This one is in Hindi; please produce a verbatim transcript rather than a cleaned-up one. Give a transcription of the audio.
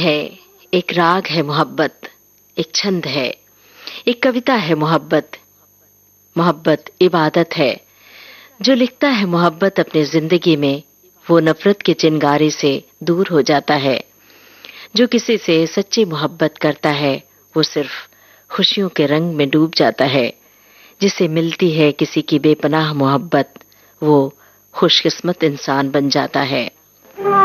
है, एक राग है मोहब्बत, एक छंद है, एक कविता है मोहब्बत। मोहब्बत इबादत है। जो लिखता है मोहब्बत अपनी जिंदगी में, वो नफरत के चिंगारे से दूर हो जाता है। जो किसी से सच्ची मोहब्बत करता है, वो सिर्फ खुशियों के रंग में डूब जाता है। जिसे मिलती है किसी की बेपनाह मोहब्बत, वो खुशकिस्मत इंसान बन जाता है।